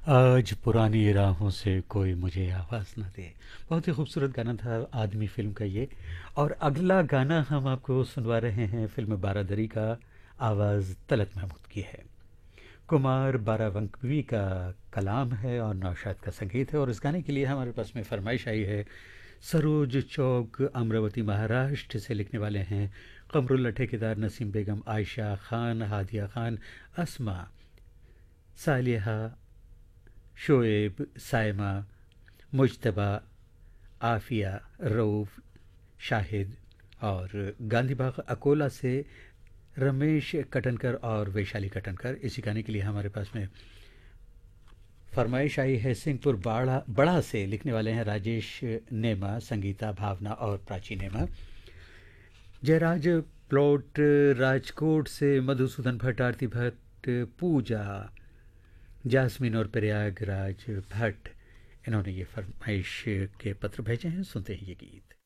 आज पुरानी राहों से कोई मुझे आवाज़ ना दे। बहुत ही खूबसूरत गाना था आदमी फ़िल्म का ये। और अगला गाना हम आपको सुनवा रहे हैं फ़िल्म बारादरी का। आवाज़ तलत महमूद की है। कुमार बारावंकवी का कलाम है और नौशाद का संगीत है। और इस गाने के लिए हमारे पास में फरमाइश आई है। सरोज चौक अमरावती महाराष्ट्र से लिखने वाले हैं कमरुल्ला ठेकेदार, नसीम बेगम, आयशा खान, हादिया खान, अस्मा, सालिहा, शोएब, साइमा, मुज्तबा, आफिया, रऊफ़, शाहिद और गांधीबाग अकोला से रमेश कटनकर और वैशाली कटनकर। इसी गाने के लिए हमारे पास में फरमाइश आई है सिंहपुर बाड़ा बड़ा से लिखने वाले हैं राजेश नेमा, संगीता, भावना और प्राची नेमा। जयराज प्लॉट राजकोट से मधुसूदन भट्ट, आरती भट्ट, पूजा, जासमीन और प्रयागराज भट्ट, इन्होंने ये फरमाइश के पत्र भेजे हैं। सुनते हैं ये गीत।